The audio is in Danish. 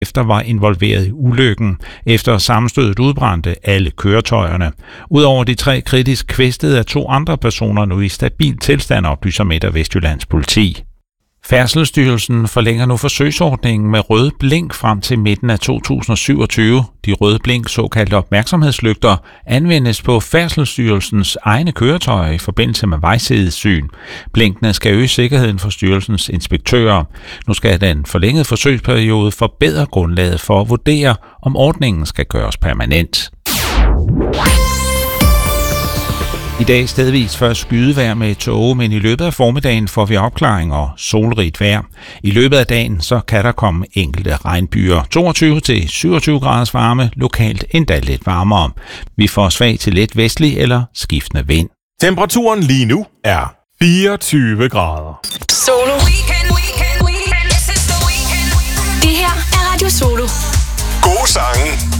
efter var involveret i ulykken. Efter sammenstødet udbrændte alle køretøjerne. Udover de 3 kritisk kvæstede er 2 andre personer nu i stabil tilstand, oplyser Midt- og Vestjyllands politi. Færdselsstyrelsen forlænger nu forsøgsordningen med røde blink frem til midten af 2027. De røde blink, såkaldte opmærksomhedslygter, anvendes på Færdselsstyrelsens egne køretøjer i forbindelse med vejsidesyn. Blinkene skal øge sikkerheden for styrelsens inspektører. Nu skal den forlængede forsøgsperiode forbedre grundlaget for at vurdere, om ordningen skal gøres permanent. I dag stedvis først skydevejr med tåge, men i løbet af formiddagen får vi opklaring og solrigt vejr. I løbet af dagen så kan der komme enkelte regnbyer. 22-27 graders varme, lokalt endda lidt varmere. Vi får svag til let vestlig eller skiftende vind. Temperaturen lige nu er 24 grader. Solo. Det her er Radio Solo. Gode sange